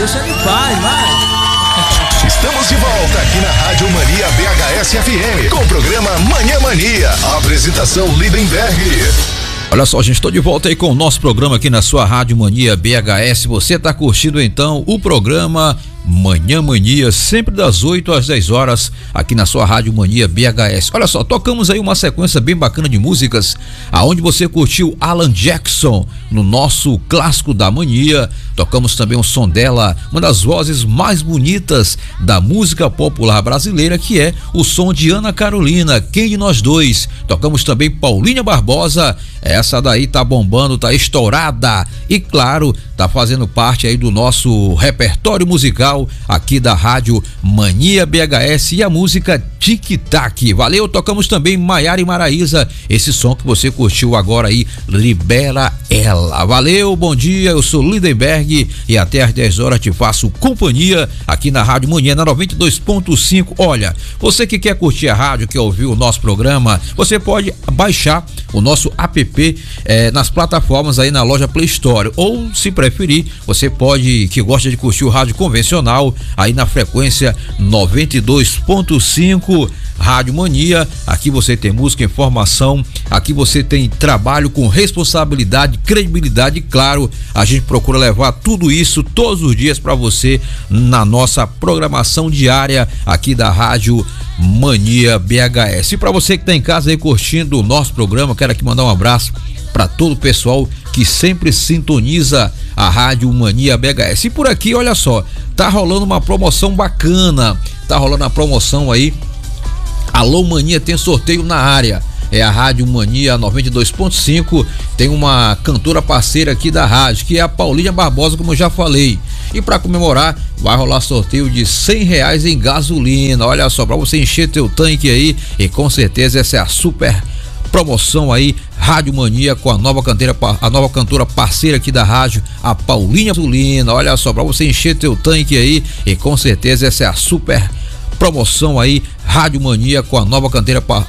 deixa ele em paz, vai. Estamos de volta aqui na Rádio Mania BHS FM com o programa Manhã Mania. Apresentação Lindenberg. Olha só, gente, estou de volta aí com o nosso programa aqui na sua Rádio Mania BHS. Você está curtindo então o programa Manhã Mania, sempre das 8 às 10 horas, aqui na sua Rádio Mania BHS. Olha só, tocamos aí uma sequência bem bacana de músicas, aonde você curtiu Alan Jackson no nosso clássico da mania. Tocamos também o som dela, uma das vozes mais bonitas da música popular brasileira, que é o som de Ana Carolina, Quem de Nós Dois. Tocamos também Paulinha Barbosa, essa daí tá bombando, tá estourada e claro, tá fazendo parte aí do nosso repertório musical aqui da Rádio Mania BHS e a música Tic Tac. Valeu, tocamos também Maiara e Maraísa, esse som que você curtiu agora aí, Libera Ela. Valeu, bom dia, eu sou Lindenberg e até às 10 horas te faço companhia aqui na Rádio Mania na 92.5. Olha, você que quer curtir a rádio, quer ouvir o nosso programa, você pode baixar o nosso app nas plataformas aí na loja Play Store, ou se preferir, você pode, que gosta de curtir o rádio convencional, aí na frequência 92.5 Rádio Mania. Aqui você tem música, informação, aqui você tem trabalho com responsabilidade, credibilidade e claro, a gente procura levar tudo isso todos os dias para você na nossa programação diária aqui da Rádio Mania BHS. E para você que tá em casa aí curtindo o nosso programa, quero aqui mandar um abraço para todo o pessoal que sempre sintoniza a Rádio Mania BHS. E por aqui, olha só, tá rolando uma promoção bacana, tá rolando a promoção aí, Alô Mania tem sorteio na área, é a Rádio Mania 92.5, tem uma cantora parceira aqui da rádio, que é a Paulinha Barbosa, como eu já falei, e para comemorar, vai rolar sorteio de R$100 em gasolina, olha só, para você encher teu tanque aí, e com certeza essa é a super promoção aí, Rádio Mania com a nova cantora parceira aqui da rádio, a Paulinha Zulina. Olha só, para você encher teu tanque aí, e com certeza essa é a super promoção aí, Rádio Mania com a nova